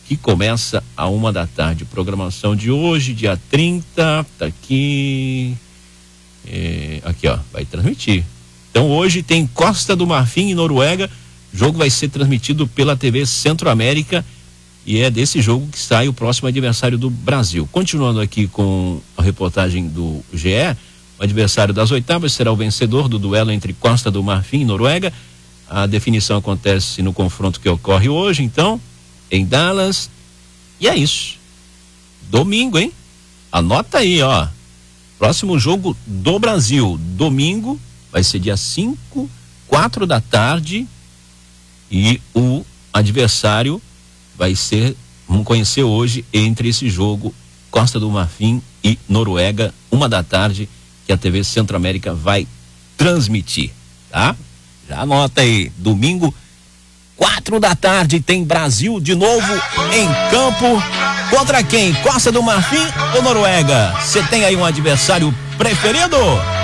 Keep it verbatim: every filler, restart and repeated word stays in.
que começa a uma da tarde. Programação de hoje, dia trinta, tá aqui. É, aqui, ó, vai transmitir. Então hoje tem Costa do Marfim e Noruega. O jogo vai ser transmitido pela T V Centro-América e é desse jogo que sai o próximo adversário do Brasil. Continuando aqui com a reportagem do G E, o adversário das oitavas será o vencedor do duelo entre Costa do Marfim e Noruega. A definição acontece no confronto que ocorre hoje, então, em Dallas. E é isso. Domingo, hein? Anota aí, ó. Próximo jogo do Brasil, domingo, vai ser dia cinco, quatro da tarde. E o adversário vai ser, vamos conhecer hoje, entre esse jogo, Costa do Marfim e Noruega, uma da tarde, que a T V Centro-América vai transmitir, tá? Já anota aí, domingo, quatro da tarde, tem Brasil de novo em campo. Contra quem? Costa do Marfim ou Noruega? Você tem aí um adversário preferido?